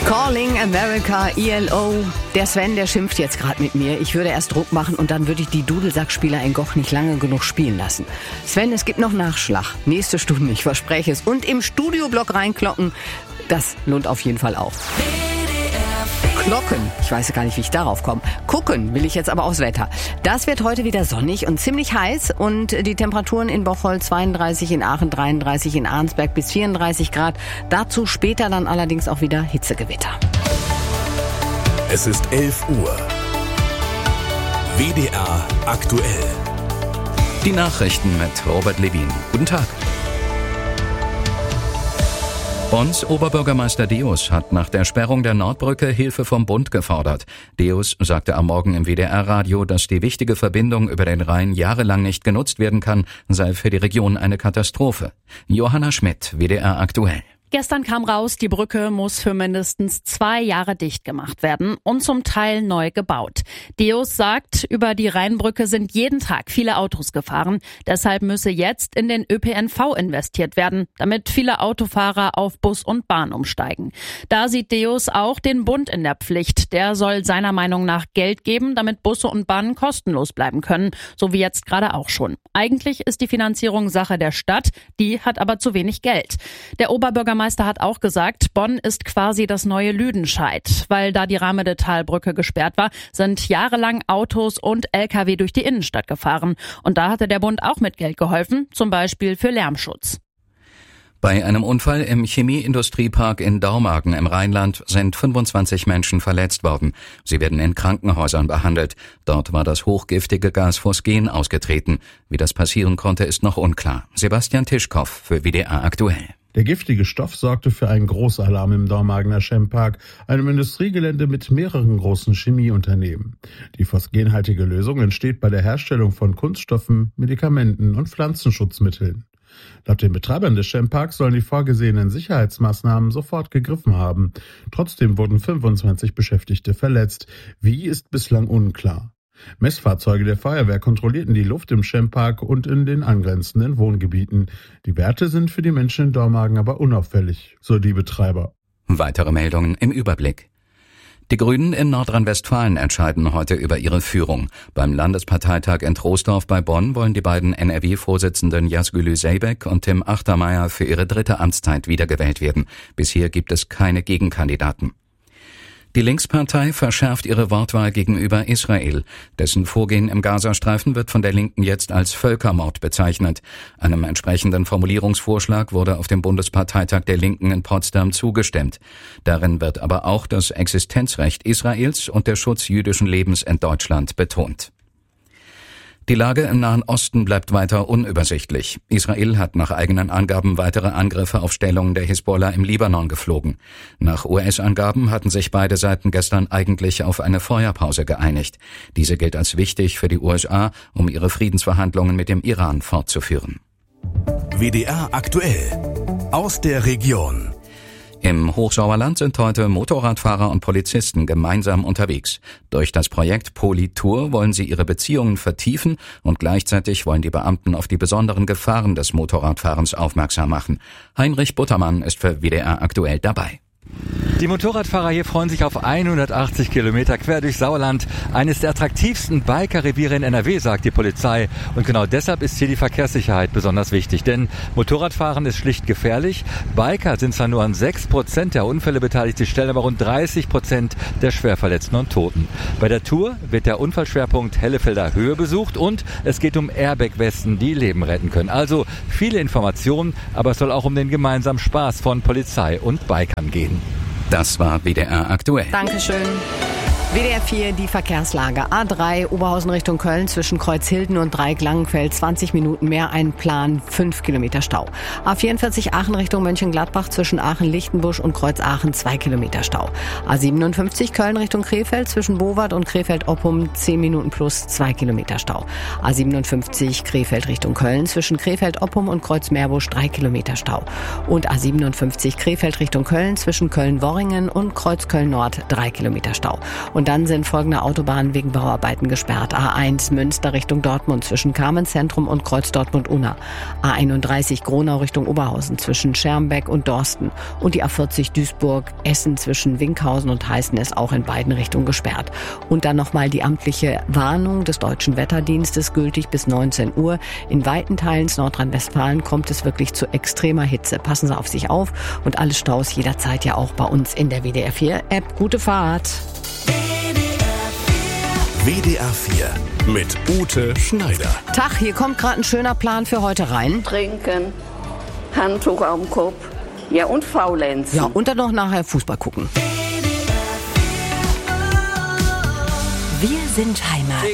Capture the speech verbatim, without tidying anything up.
Calling America, E L O. Der Sven, der schimpft jetzt gerade mit mir. Ich würde erst Druck machen und dann würde ich die Dudelsackspieler in Goch nicht lange genug spielen lassen. Sven, es gibt noch Nachschlag. Nächste Stunde, ich verspreche es. Und im Studioblock reinklocken, das lohnt auf jeden Fall auch. Glocken, ich weiß gar nicht, wie ich darauf komme. Gucken will ich jetzt aber aufs Wetter. Das wird heute wieder sonnig und ziemlich heiß und die Temperaturen in Bocholt zweiunddreißig, in Aachen dreiunddreißig, in Arnsberg bis vierunddreißig Grad. Dazu später dann allerdings auch wieder Hitzegewitter. Es ist elf Uhr. W D R aktuell. Die Nachrichten mit Robert Levin. Guten Tag. Bonns Oberbürgermeister Deus hat nach der Sperrung der Nordbrücke Hilfe vom Bund gefordert. Deus sagte am Morgen im W D R-Radio, dass die wichtige Verbindung über den Rhein jahrelang nicht genutzt werden kann, sei für die Region eine Katastrophe. Johanna Schmidt, W D R aktuell. Gestern kam raus, die Brücke muss für mindestens zwei Jahre dicht gemacht werden und zum Teil neu gebaut. Deus sagt, über die Rheinbrücke sind jeden Tag viele Autos gefahren. Deshalb müsse jetzt in den Ö P N V investiert werden, damit viele Autofahrer auf Bus und Bahn umsteigen. Da sieht Deus auch den Bund in der Pflicht. Der soll seiner Meinung nach Geld geben, damit Busse und Bahnen kostenlos bleiben können, so wie jetzt gerade auch schon. Eigentlich ist die Finanzierung Sache der Stadt, die hat aber zu wenig Geld. Der Oberbürgermeister Der hat auch gesagt, Bonn ist quasi das neue Lüdenscheid. Weil da die Rahmedetalbrücke gesperrt war, sind jahrelang Autos und L K W durch die Innenstadt gefahren. Und da hatte der Bund auch mit Geld geholfen, zum Beispiel für Lärmschutz. Bei einem Unfall im Chemieindustriepark in Dormagen im Rheinland sind fünfundzwanzig Menschen verletzt worden. Sie werden in Krankenhäusern behandelt. Dort war das hochgiftige Gas Phosgen ausgetreten. Wie das passieren konnte, ist noch unklar. Sebastian Tischkow für W D R aktuell. Der giftige Stoff sorgte für einen Großalarm im Dormagener Chempark, einem Industriegelände mit mehreren großen Chemieunternehmen. Die phosgenhaltige Lösung entsteht bei der Herstellung von Kunststoffen, Medikamenten und Pflanzenschutzmitteln. Laut den Betreibern des Chemparks sollen die vorgesehenen Sicherheitsmaßnahmen sofort gegriffen haben. Trotzdem wurden fünfundzwanzig Beschäftigte verletzt. Wie, ist bislang unklar. Messfahrzeuge der Feuerwehr kontrollierten die Luft im Chempark und in den angrenzenden Wohngebieten. Die Werte sind für die Menschen in Dormagen aber unauffällig, so die Betreiber. Weitere Meldungen im Überblick. Die Grünen in Nordrhein-Westfalen entscheiden heute über ihre Führung. Beim Landesparteitag in Troisdorf bei Bonn wollen die beiden N R W-Vorsitzenden Yazgülü Zeybek und Tim Achtermeier für ihre dritte Amtszeit wiedergewählt werden. Bisher gibt es keine Gegenkandidaten. Die Linkspartei verschärft ihre Wortwahl gegenüber Israel. Dessen Vorgehen im Gazastreifen wird von der Linken jetzt als Völkermord bezeichnet. Einem entsprechenden Formulierungsvorschlag wurde auf dem Bundesparteitag der Linken in Potsdam zugestimmt. Darin wird aber auch das Existenzrecht Israels und der Schutz jüdischen Lebens in Deutschland betont. Die Lage im Nahen Osten bleibt weiter unübersichtlich. Israel hat nach eigenen Angaben weitere Angriffe auf Stellungen der Hisbollah im Libanon geflogen. Nach U S-Angaben hatten sich beide Seiten gestern eigentlich auf eine Feuerpause geeinigt. Diese gilt als wichtig für die U S A, um ihre Friedensverhandlungen mit dem Iran fortzuführen. W D R aktuell. Aus der Region. Im Hochsauerland sind heute Motorradfahrer und Polizisten gemeinsam unterwegs. Durch das Projekt Politour wollen sie ihre Beziehungen vertiefen und gleichzeitig wollen die Beamten auf die besonderen Gefahren des Motorradfahrens aufmerksam machen. Heinrich Buttermann ist für W D R aktuell dabei. Die Motorradfahrer hier freuen sich auf hundertachtzig Kilometer quer durch Sauerland. Eines der attraktivsten Biker-Reviere in N R W, sagt die Polizei. Und genau deshalb ist hier die Verkehrssicherheit besonders wichtig. Denn Motorradfahren ist schlicht gefährlich. Biker sind zwar nur an sechs Prozent der Unfälle beteiligt, sie stellen aber rund dreißig Prozent der Schwerverletzten und Toten. Bei der Tour wird der Unfallschwerpunkt Hellefelder Höhe besucht und es geht um Airbag-Westen, die Leben retten können. Also viele Informationen, aber es soll auch um den gemeinsamen Spaß von Polizei und Bikern gehen. Das war W D R aktuell. Dankeschön. W D R vier, die Verkehrslage. A drei, Oberhausen Richtung Köln zwischen Kreuzhilden und Dreieck-Langenfeld. zwanzig Minuten mehr, ein Plan, fünf Kilometer Stau. A vierundvierzig, Aachen Richtung Mönchengladbach zwischen Aachen-Lichtenbusch und Kreuz-Aachen, zwei Kilometer Stau. A siebenundfünfzig, Köln Richtung Krefeld zwischen Bowart und Krefeld-Oppum, zehn Minuten plus, zwei Kilometer Stau. A siebenundfünfzig, Krefeld Richtung Köln zwischen Krefeld-Oppum und Kreuz-Meerbusch, drei Kilometer Stau. Und A siebenundfünfzig, Krefeld Richtung Köln zwischen Köln-Worringen und Kreuz-Köln-Nord, drei Kilometer Stau. Und Und dann sind folgende Autobahnen wegen Bauarbeiten gesperrt. A eins Münster Richtung Dortmund zwischen Carmenzentrum und Kreuz Dortmund-Unna. A einunddreißig Gronau Richtung Oberhausen zwischen Schermbeck und Dorsten. Und die A vierzig Duisburg-Essen zwischen Winkhausen und Heißen ist auch in beiden Richtungen gesperrt. Und dann nochmal die amtliche Warnung des Deutschen Wetterdienstes, gültig bis neunzehn Uhr. In weiten Teilen Nordrhein-Westfalen kommt es wirklich zu extremer Hitze. Passen Sie auf sich auf und alle Staus jederzeit ja auch bei uns in der W D R vier App. Gute Fahrt! W D R vier mit Ute Schneider. Tag, hier kommt gerade ein schöner Plan für heute rein. Trinken, Handtuch auf dem Kopf, ja und faulenzen. Ja, und dann noch nachher Fußball gucken. Wir sind Heimat.